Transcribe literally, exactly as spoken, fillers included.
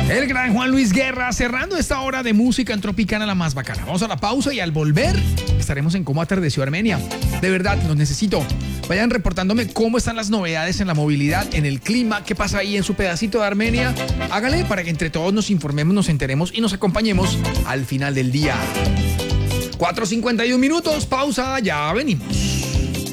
El gran Juan Luis Guerra cerrando esta hora de música en Tropicana, la más bacana. Vamos a la pausa y al volver estaremos en cómo atardeció Armenia. De verdad, los necesito. Vayan reportándome cómo están las novedades en la movilidad, en el clima, qué pasa ahí en su pedacito de Armenia. Hágale para que entre todos nos informemos, nos enteremos y nos acompañemos al final del día. cuatro cincuenta y uno minutos, pausa, ya venimos.